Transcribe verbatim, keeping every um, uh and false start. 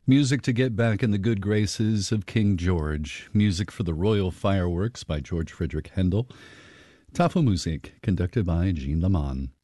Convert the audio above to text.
Music to get back in the good graces of King George. Music for the Royal Fireworks by George Frederick Handel. Tafelmusik, conducted by Jean Laman.